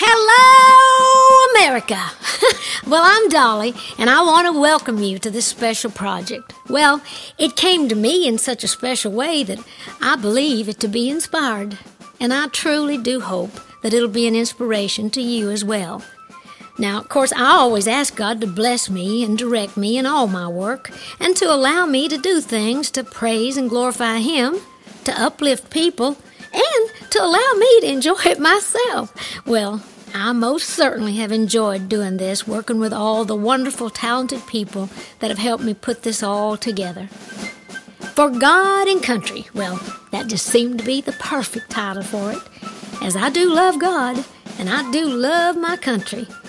Hello, America! Well, I'm Dolly, and I want to welcome you to this special project. Well, it came to me in such a special way that I believe it to be inspired, and I truly do hope that it'll be an inspiration to you as well. Now, of course, I always ask God to bless me and direct me in all my work, and to allow me to do things to praise and glorify Him, to uplift people, and to allow me to enjoy it myself. Well, I most certainly have enjoyed doing this, working with all the wonderful, talented people that have helped me put this all together. For God and Country, well, that just seemed to be the perfect title for it, as I do love God, and I do love my country.